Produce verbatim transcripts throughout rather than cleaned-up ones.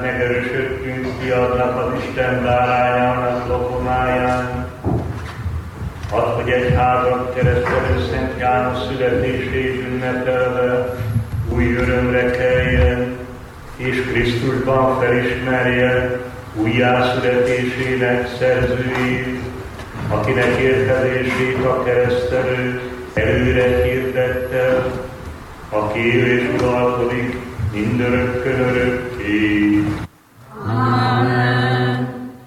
Megerősödtünk fiadnak az Isten bárányának lokomáján. Add, hogy egyházat keresztelő Szent János születését ünnepelve új örömre keljen, és Krisztusban felismerje újjászületésének szerzőjét, akinek érkezését a keresztelő előre hirdette, aki él és uralkodik mindörökkön örökké. Amen.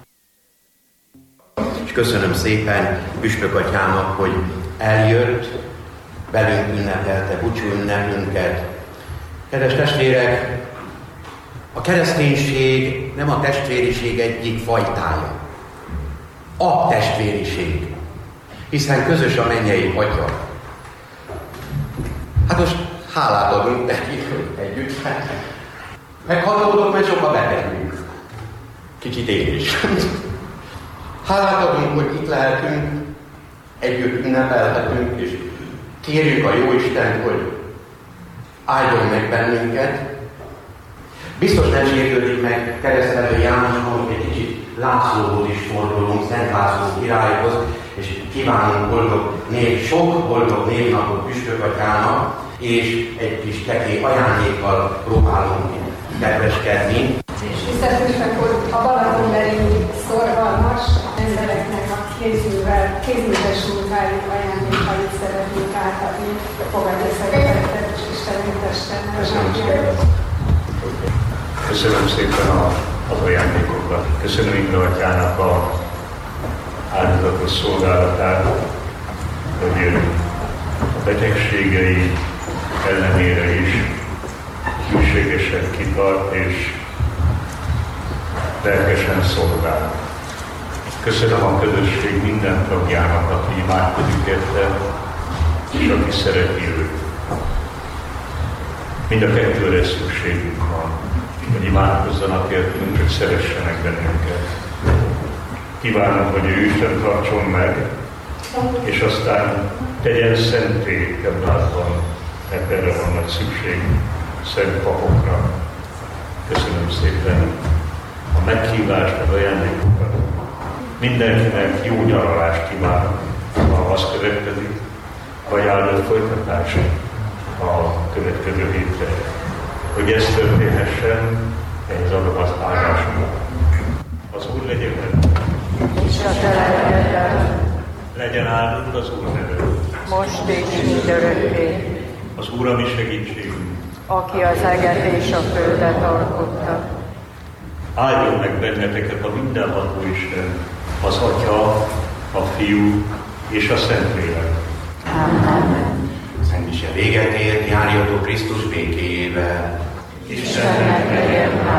És köszönöm szépen Püspök atyának, hogy eljött, velünk ünnepelte búcsú ünnepünket. Kedves testvérek, a kereszténység nem a testvériség egyik fajtája. A testvériség, hiszen közös a mennyei atya. Hát most hálát adunk neki együtt. Meghatódok, mert sokkal bekerülünk. Kicsit én is. Hálát adunk, hogy itt lehetünk, együtt ünnepelhetünk, és kérjük a Jóistent, hogy áldjon meg bennünket. Biztos nem sértődik meg keresztelő Jánosról, hogy egy kicsit Lászlóhoz is fordulunk, Szent László királyhoz, és kívánunk boldog név, sok boldog névnapot Püspök atyának, és egy kis teké ajándékkal próbálunk kedveskedni. És tisztelt Püspök úr, a Balatonbeli szorgalmas embereknek a kézművel, kézműves munkájuk ajándékait szeretnénk átadni. Fogadja szeretettel, és Isten üntessen. Köszönöm szépen a, az ajándékokat. Köszönöm Imre atyának a áldozatos szolgálatát, hogy a betegségei ellenére is hűségesen kitart és lelkesen szolgál. Köszönöm a közösség minden tagjának, aki imádkozik érte, és aki szereti őt. Mind a kettőre szükségünk van, hogy imádkozzanak értünk, hogy szeressenek bennünket. Kívánom, hogy ő Isten tartson meg, és aztán tegyen szenté Keblátban, mert erre van nagy szükség, szent papokra. Köszönöm szépen a meghívást, az ajándékokat. Mindenkinek jó nyaralást kívánok, ha azt következik, vagy áldott folytatást a következő hétre. Hogy ez történhessen, ehhez adom az áldásomat. Az Úr legyen velünk. És a te lelkeddel. Legyen áldott az Úr neve. Most és mindörökké. Az Úr a mi segítségünk. Aki az eget és a földet alkotta. Áldjon meg benneteket a mindenható Isten, az Atya, a Fiú és a Szentlélek. Amen. Szent mise véget ért, járjatok Krisztus békéjével. Istennek legyen